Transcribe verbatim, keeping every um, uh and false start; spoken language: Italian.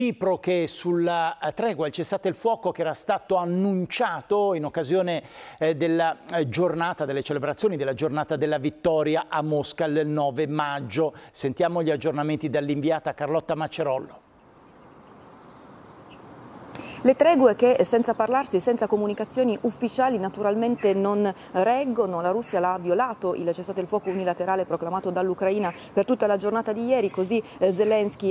Reciproche sulla tregua, il cessate il fuoco che era stato annunciato in occasione eh, della giornata, delle celebrazioni della giornata della vittoria a Mosca il nove maggio. Sentiamo gli aggiornamenti dall'inviata Carlotta Macerollo. Le tregue che senza parlarsi, senza comunicazioni ufficiali naturalmente non reggono. La Russia l'ha violato il cessate il fuoco unilaterale proclamato dall'Ucraina per tutta la giornata di ieri, così Zelensky